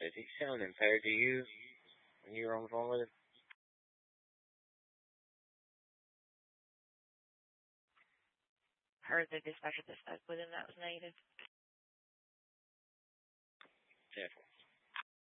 Did he sound impaired to you when you were on the phone with him? Heard the dispatcher that spoke with him that was negative. Definitely.